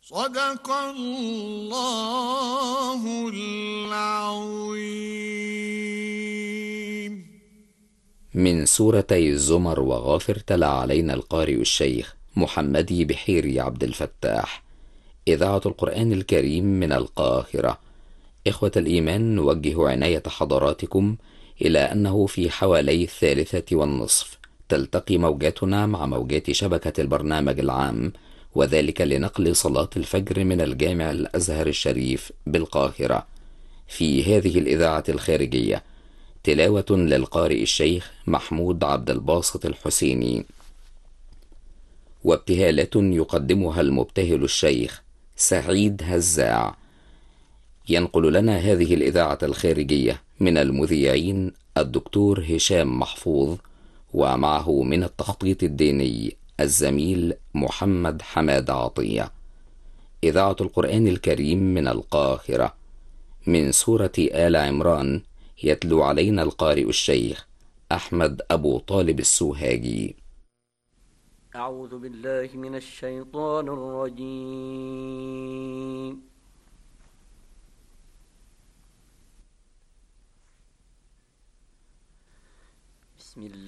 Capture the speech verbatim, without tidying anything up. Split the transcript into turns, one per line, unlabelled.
صدق الله العظيم.
من سورتي الزمر وغافر تلا علينا القارئ الشيخ محمدي بحيري عبد الفتاح. إذاعة القرآن الكريم من القاهرة. إخوة الإيمان، نوجه عناية حضراتكم إلى أنه في حوالي الثالثة والنصف تلتقي موجاتنا مع موجات شبكة البرنامج العام، وذلك لنقل صلاة الفجر من الجامع الأزهر الشريف بالقاهرة. في هذه الإذاعة الخارجية تلاوة للقارئ الشيخ محمود عبد الباسط الحسيني، وابتهالات يقدمها المبتهل الشيخ سعيد هزاع. ينقل لنا هذه الإذاعة الخارجية من المذيعين الدكتور هشام محفوظ، ومعه من التخطيط الديني الزميل محمد حماد عطية. إذاعة القرآن الكريم من القاهرة. من سورة آل عمران يتلو علينا القارئ الشيخ أحمد أبو طالب السوهاجي.
أعوذ بالله من الشيطان الرجيم. بسم الله